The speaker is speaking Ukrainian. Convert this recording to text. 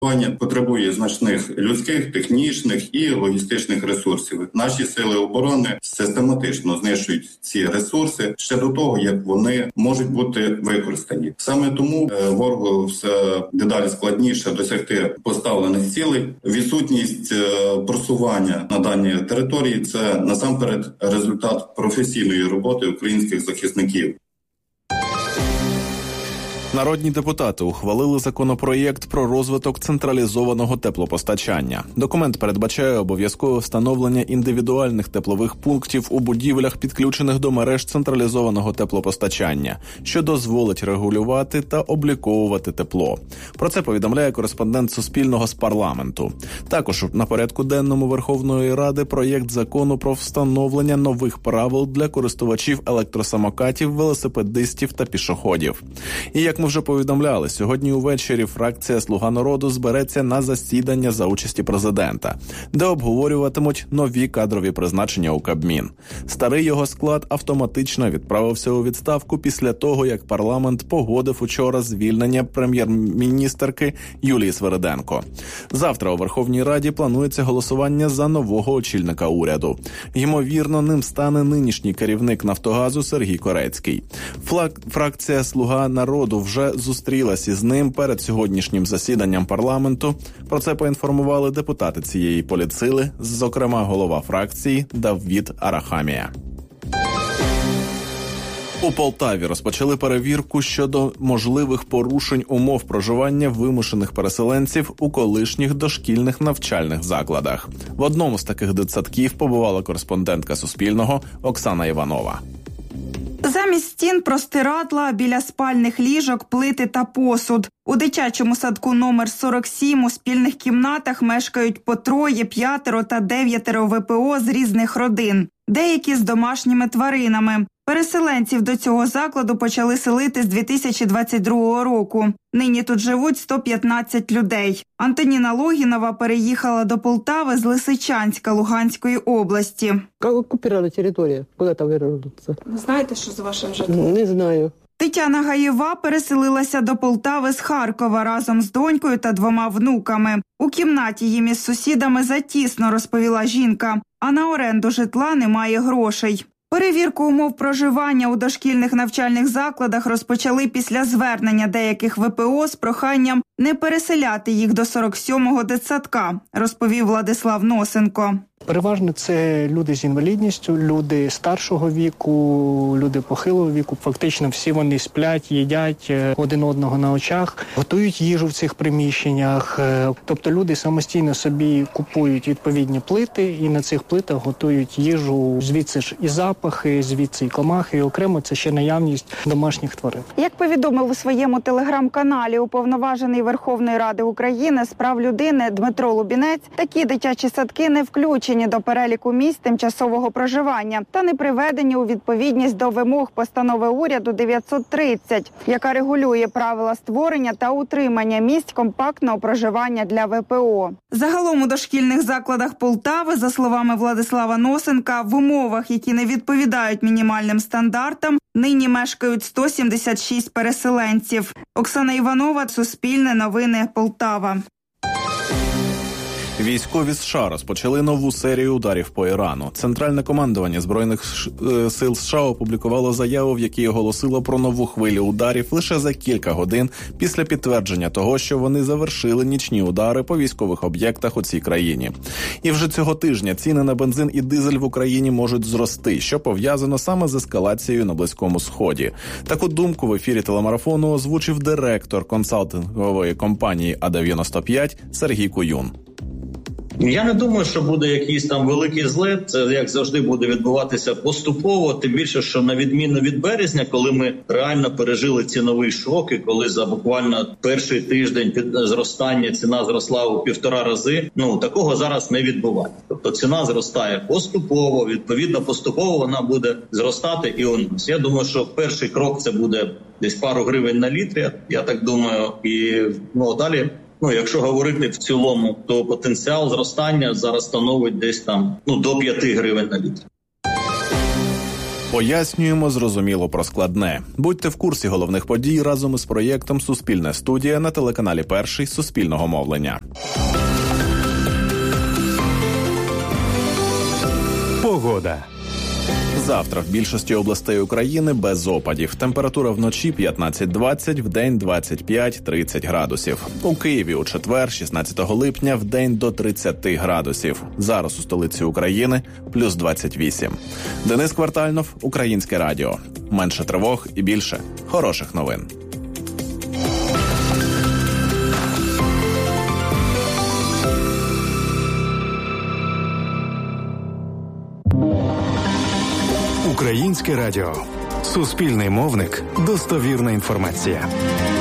потребує значних людських, технічних і логістичних ресурсів. Наші сили оборони систематично знищують ці ресурси ще до того, як вони можуть бути використані. Саме тому ворогу все дедалі складніше досягти поставлених цілей. Відсутність просування на даній території – це насамперед результат професійної роботи українських захисників. Народні депутати ухвалили законопроєкт про розвиток централізованого теплопостачання. Документ передбачає обов'язкове встановлення індивідуальних теплових пунктів у будівлях, підключених до мереж централізованого теплопостачання, що дозволить регулювати та обліковувати тепло. Про це повідомляє кореспондент Суспільного з парламенту. Також на порядку денному Верховної Ради проєкт закону про встановлення нових правил для користувачів електросамокатів, велосипедистів та пішоходів. І як ми вже повідомляли, сьогодні увечері фракція «Слуга народу» збереться на засідання за участі президента, де обговорюватимуть нові кадрові призначення у Кабмін. Старий його склад автоматично відправився у відставку після того, як парламент погодив учора звільнення прем'єр-міністерки Юлії Свериденко. Завтра у Верховній Раді планується голосування за нового очільника уряду. Ймовірно, ним стане нинішній керівник «Нафтогазу» Сергій Корецький. Фракція «Слуга народу» вже зустрілась із ним перед сьогоднішнім засіданням парламенту. Про це поінформували депутати цієї політсили, зокрема голова фракції Давид Арахамія. У Полтаві розпочали перевірку щодо можливих порушень умов проживання вимушених переселенців у колишніх дошкільних навчальних закладах. В одному з таких дитсадків побувала кореспондентка Суспільного Оксана Іванова. Замість стін простирадла, біля спальних ліжок, плити та посуд. У дитячому садку номер 47 у спільних кімнатах мешкають по 3, 5 та 9 ВПО з різних родин. Деякі з домашніми тваринами. Переселенців до цього закладу почали селити з 2022 року. Нині тут живуть 115 людей. Антоніна Логінова переїхала до Полтави з Лисичанська Луганської області. Як окупована територія? Куди там вернутися? Ви знаєте, що з вашим житлом? Не знаю. Тетяна Гаєва переселилася до Полтави з Харкова разом з донькою та 2 внуками. У кімнаті їм із сусідами затісно, розповіла жінка, а на оренду житла немає грошей. Перевірку умов проживання у дошкільних навчальних закладах розпочали після звернення деяких ВПО з проханням не переселяти їх до 47-го дитсадка, розповів Владислав Носенко. Переважно це люди з інвалідністю, люди старшого віку, люди похилого віку. Фактично всі вони сплять, їдять один одного на очах, готують їжу в цих приміщеннях. Тобто люди самостійно собі купують відповідні плити і на цих плитах готують їжу. Звідси ж і запахи, звідси і комахи, і окремо це ще наявність домашніх тварин. Як повідомив у своєму телеграм-каналі уповноважений Верховної Ради України з прав людини Дмитро Лубінець, такі дитячі садки не включені до переліку місць тимчасового проживання та не приведені у відповідність до вимог постанови уряду 930, яка регулює правила створення та утримання місць компактного проживання для ВПО. Загалом у дошкільних закладах Полтави, за словами Владислава Носенка, в умовах, які не відповідають мінімальним стандартам, нині мешкають 176 переселенців. Оксана Іванова, Суспільне новини, Полтава. Військові США розпочали нову серію ударів по Ірану. Центральне командування Збройних сил США опублікувало заяву, в якій оголосило про нову хвилю ударів лише за кілька годин після підтвердження того, що вони завершили нічні удари по військових об'єктах у цій країні. І вже цього тижня ціни на бензин і дизель в Україні можуть зрости, що пов'язано саме з ескалацією на Близькому Сході. Таку думку в ефірі телемарафону озвучив директор консалтингової компанії А-95 Сергій Куюн. Я не думаю, що буде якийсь там великий злет. Це, як завжди, буде відбуватися поступово. Тим більше, що на відміну від березня, коли ми реально пережили ціновий шок, і коли за буквально перший тиждень зростання ціна зросла у 1,5 рази, такого зараз не відбувається. Тобто ціна зростає поступово, відповідно поступово вона буде зростати і у нас. Я думаю, що перший крок це буде десь пару гривень на літрі, я так думаю, і далі. Якщо говорити в цілому, то потенціал зростання зараз становить десь там до 5 гривень на літр. Пояснюємо зрозуміло про складне. Будьте в курсі головних подій разом із проєктом «Суспільне студія» на телеканалі «Перший» Суспільного мовлення. Погода. Завтра в більшості областей України без опадів. Температура вночі 15-20, вдень 25-30 градусів. У Києві у четвер, 16 липня, вдень до 30 градусів. Зараз у столиці України плюс 28. Денис Квартальнов, Українське радіо. Менше тривог і більше хороших новин. Українське радіо. Суспільний мовник. Достовірна інформація.